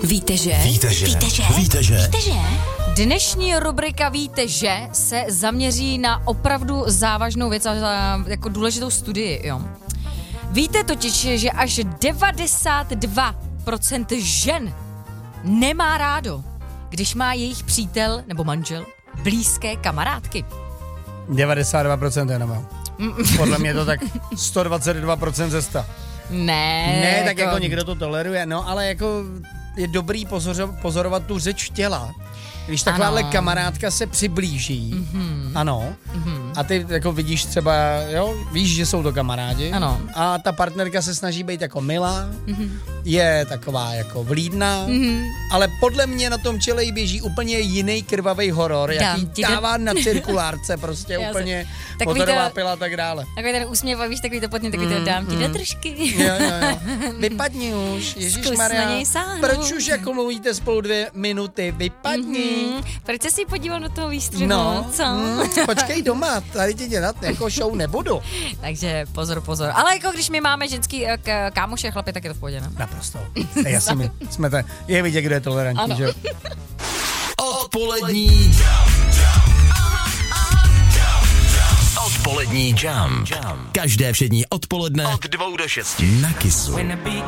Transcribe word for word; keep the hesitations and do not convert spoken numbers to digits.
Víte, že? Víte, že? Víte, že? Víte, že? Víte, že? Dnešní rubrika Víte, že se zaměří na opravdu závažnou věc a za jako důležitou studii, jo. Víte totiž, že až devadesát dva procent žen nemá rádo, když má jejich přítel nebo manžel blízké kamarádky. devadesát dva procent jenom. Podle mě je to tak sto dvacet dva procent ze sta. Ne. Ne, tak jako někdo to toleruje, no ale jako je dobrý pozoro- pozorovat tu řeč těla. Když takováhle Ano. kamarádka se přiblíží, Mhm. ano, Mhm. a ty jako vidíš třeba, jo, víš, že jsou to kamarádi, Ano. a ta partnerka se snaží být jako milá, Mhm. je taková jako vlídná, Mhm. ale podle mě na tom čele jí běží úplně jiný krvavý horor, Dám jaký ti do- dává na cirkulárce, prostě Já úplně Takový motorová to- pila a tak dále. Takový ten úsměv a víš, takový to potně, takový to Mm, dám ti mm. do držky. Jo, jo, jo. Vypadni už, ježišmarja. Zkus na něj sáhnout. Proč už jako mluvíte spolu dvě minuty? Vypadni. Mhm. Proč jsi si podíval do toho výstřihu? No, Co? mm, počkej doma, tady ti dělat jako show nebudu. Takže pozor, pozor. Ale jako když my máme ženský eh, k- kámoše a chlapy, tak je to v pohodě, ne? Naprosto. Já si my, jsme to, je vidět, kdo je tolerantní, Ano. že jo? Odpolední Odpolední jam. Každé všední odpoledne od dvou do šesti na Kissu.